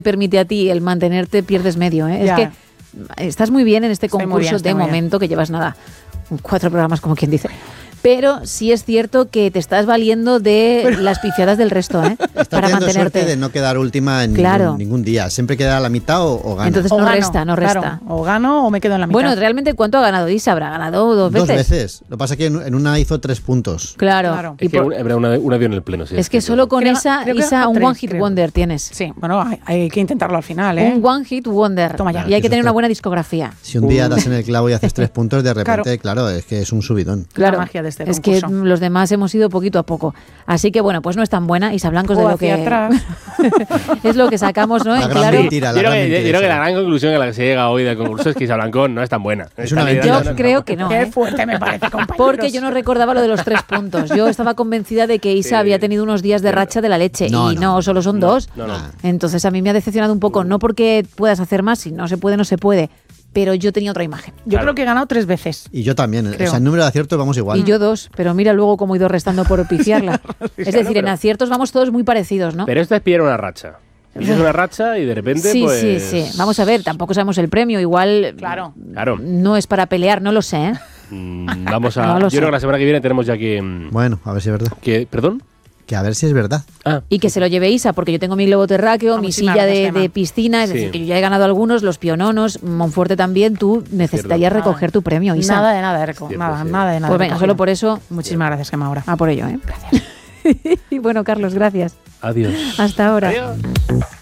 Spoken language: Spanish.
permite a ti el mantenerte, pierdes medio, ¿eh? Es que estás muy bien en este concurso de momento, que llevas 4 programas, como quien dice. Pero sí es cierto que te estás valiendo de las pifiadas del resto, ¿eh? Para mantenerte. Suerte de no quedar última en ningún día. Siempre queda a la mitad o gana. Entonces no resta. Claro, o gano o me quedo en la mitad. Bueno, realmente, ¿cuánto ha ganado Isa? ¿Habrá ganado 2 veces? 2 veces. Lo que pasa es que en una hizo 3 puntos. Claro. Es que una dio en el pleno. Sí, es que solo con esa, Isa, un one hit wonder tienes. Sí, bueno, hay que intentarlo al final, ¿eh? Un one hit wonder. Toma ya. Y hay que tener una buena discografía. Si un día das en el clavo y haces 3 puntos, de repente, claro, es que es un subidón. Claro, la magia de este es concurso. Que los demás hemos ido poquito a poco. Así que bueno, pues no es tan buena. Isa Blancos de lo que es lo que sacamos, ¿no? La gran mentira. Yo creo que la gran conclusión a la que se llega hoy del concurso es que Isa Blancón no es tan buena. Es una mentira. Yo creo que no. Qué fuerte me parece, compañeros. Porque yo no recordaba lo de los 3 puntos. Yo estaba convencida de que Isa había tenido unos días de racha de la leche. No, solo son 2. No. Entonces a mí me ha decepcionado un poco. No porque puedas hacer más, si no se puede, no se puede. Pero yo tenía otra imagen. Yo creo que he ganado 3 veces. Y yo también. Creo. O sea, en número de aciertos vamos igual. Y yo 2, pero mira luego cómo he ido restando por pifiarla. Es decir, en aciertos vamos todos muy parecidos, ¿no? Pero esto es pillar una racha. Dices una racha y de repente, Sí. Vamos a ver, tampoco sabemos el premio. Igual Claro. No es para pelear, no lo sé, ¿eh? Vamos a... Yo creo que la semana que viene tenemos ya que... Bueno, a ver si es verdad. ¿Perdón? Que a ver si es verdad. Y que se lo lleve Isa, porque yo tengo mi globo terráqueo, mi silla de piscina, es decir, que yo ya he ganado algunos, los piononos, Monforte también. Tú necesitarías recoger tu premio, Isa. Nada de nada, nada de nada. Pues venga, solo por eso. Muchísimas gracias, Gemma, ahora. A por ello, ¿eh? Gracias. Y bueno, Carlos, gracias. Adiós. Hasta ahora. Adiós.